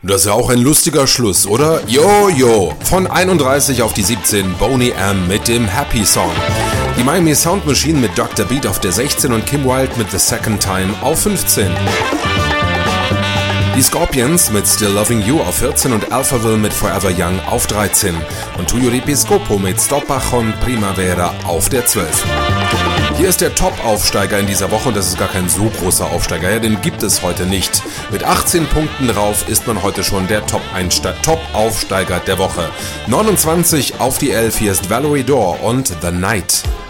Das ist ja auch ein lustiger Schluss, oder? Yo. Von 31 auf die 17 Boney M. mit dem Happy Song. Die Miami Sound Machine mit Dr. Beat auf der 16 und Kim Wilde mit The Second Time auf 15. Die Scorpions mit Still Loving You auf 14 und Alphaville mit Forever Young auf 13. Und Tuyo Di Piscopo mit Sto Pajon Primavera auf der 12. Hier ist der Top-Aufsteiger in dieser Woche und das ist gar kein so großer Aufsteiger, ja, den gibt es heute nicht. Mit 18 Punkten drauf ist man heute schon der Top-Aufsteiger der Woche. 29 auf die 11, hier ist Valerie Dore und The Night.